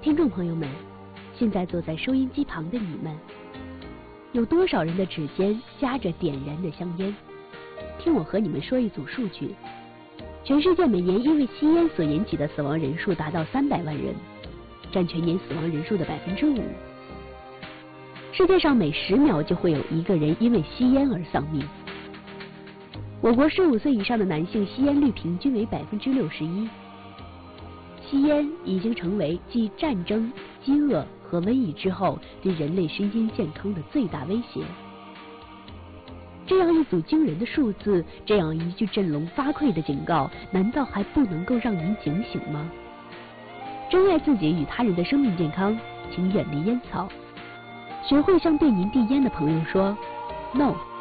听众朋友们，现在坐在收音机旁的你们，有多少人的指尖夹着点燃的香烟？听我和你们说一组数据：全世界每年因为吸烟所引起的死亡人数达到300万人，占全年死亡人数的5%。世界上每10秒就会有1个人因为吸烟而丧命。我国15岁以上的男性吸烟率平均为61%。吸烟已经成为继战争、饥饿和瘟疫之后对人类身心健康的最大威胁。这样一组惊人的数字，这样一句振聋发聩的警告，难道还不能够让您警醒吗？珍爱自己与他人的生命健康，请远离烟草，学会向对您递烟的朋友说 “No”。